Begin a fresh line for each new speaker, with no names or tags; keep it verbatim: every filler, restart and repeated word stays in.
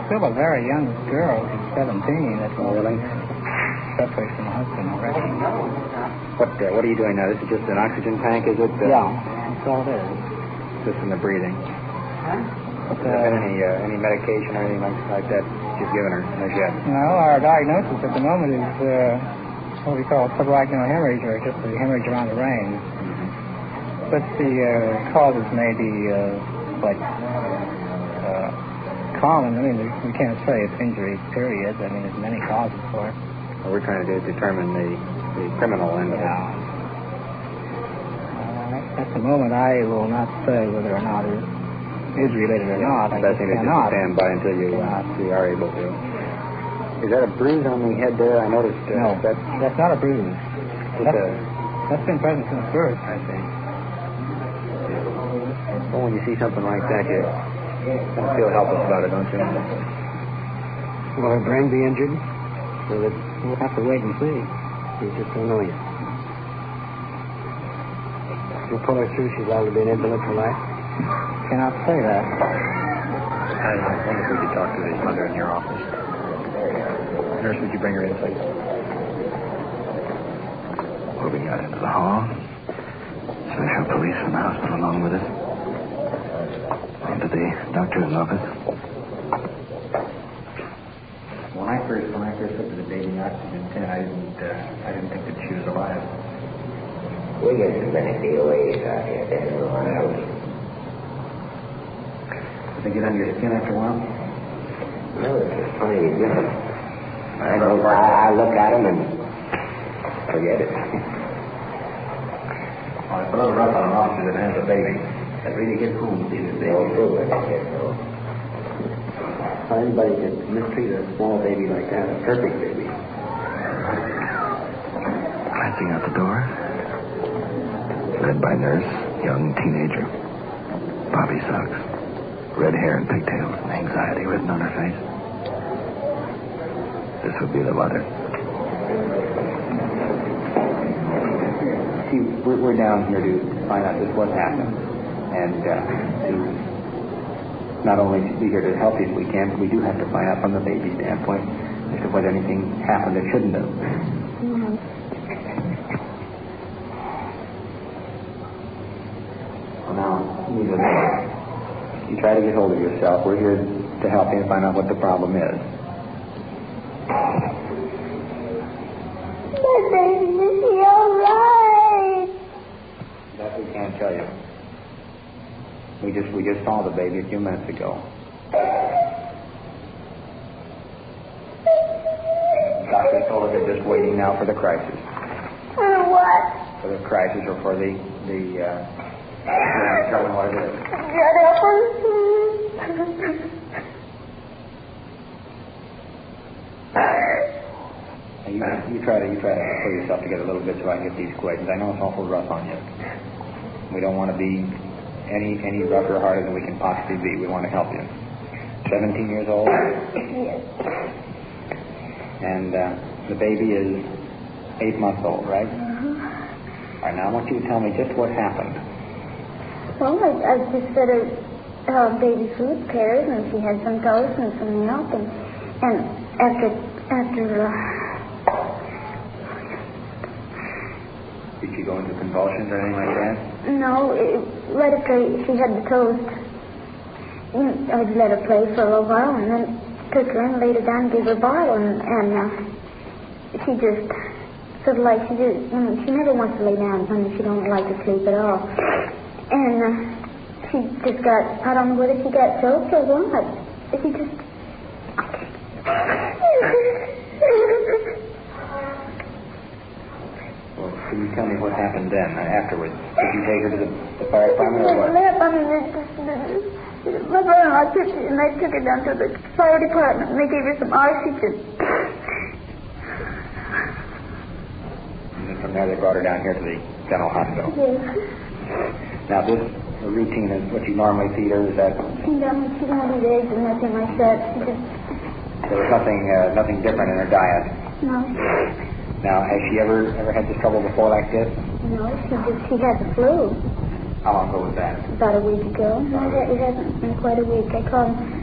still a very young girl. She's seventeen. That's
Oh, really?
Separated from her husband already.
What uh, What are you doing now? This is just an oxygen tank, is it? Uh,
Yeah, that's all it is.
Just in the breathing.
But,
Has there been any uh, any medication or anything like, like that you've given her as yet?
No, our diagnosis at the moment is uh, what we call subarachnoid hemorrhage, or just the hemorrhage around the brain.
Mm-hmm.
But the uh, causes may be uh, like uh, common. I mean, we can't say it's injury, period. I mean, there's many causes for it.
What we're trying to do is determine the, the criminal end of it.
Yeah. Uh, at the moment, I will not say whether or not it is related or not.
The
I
best
just
thing is just to
cannot.
stand by until you, uh, you are able to. Is that a bruise on the head there? I noticed uh,
No,
that.
that's not a bruise.
That's
That's,
a,
that's been present since birth.
I see. Well, when you see something like that, you kind of feel helpless about it, don't you?
Will her brain be injured? So that we'll have to wait and see. We just don't know yet. You'll pull her through. She's liable to be an invalid for life. Cannot say that.
I wonder if we could talk to the mother in your office. Nurse, would you bring her in, please?
Moving out into the hall. Special police from the hospital along with us. Into the doctor's office.
When I first when I first looked at the baby in oxygen tent, I didn't uh, I didn't think that she was alive.
We get too many D O As out here. They don't know what else.
Did they get under your skin after a while?
No, it's just funny. You know, I don't. I, I look at them and forget it.
Well, it's a little rough on an officer that has a baby. That really gets home to see this baby.
No good when they get home.
How anybody could mistreat a small baby like that, a perfect baby.
Glancing out the door. Led by nurse, young teenager. Bobby socks. Red hair and pigtails, and anxiety written on her face. This would be the mother.
See, we're, we're down here to find out just what happened. And uh, to not only be here to help you if we can, but we do have to find out from the baby standpoint as to whether anything happened that shouldn't have.
Mm-hmm.
Well, now, neither you try to get hold of yourself. We're here to help you and find out what the problem is.
My baby, is he all right?
That we can't tell you. We just we just saw the baby a few minutes ago. Doctor told us they're just waiting now for the crisis.
For what?
For the crisis or for the the. Uh, tell them what it is.
Get up and
You, you try to you try to pull yourself together a little bit so I can get these questions. I know it's awful rough on you. We don't want to be any any rougher hearted than we can possibly be. We want to help you. Seventeen years old.
Yes.
And uh, the baby is eight months old, right?
Uh-huh.
All right. Now I want you to tell me just what happened.
Well, I, I just fed her uh, baby food, pears, and she had some toast and some milk, and and after after. Uh,
Did she go into convulsions or anything like that?
No, it, let her play. She had the toast. And I let her play for a little while, and then took her and laid her down and gave her a bottle, and, and uh, she just sort of like she just, you know, she never wants to lay down when she don't like to sleep at all. And uh, she just got, I don't know whether she got choked or what. She just.
Well, can you tell me what happened then, uh, afterwards? Did you take her to the, the fire department or what?
I mean, my brother-in-law took her, and they took her down to the fire department, and they gave her some oxygen.
And then from there they brought her down here to the general hospital.
Yes.
Now this routine is what you normally feed her, is that?
She don't, she don't eat eggs or nothing like that. She just,
There was nothing uh, nothing different in her diet.
no.
Now, has she ever ever had this trouble before like this?
No, she just, she had the flu
How long ago was that?
about a week ago. No, it hasn't been quite a week. I called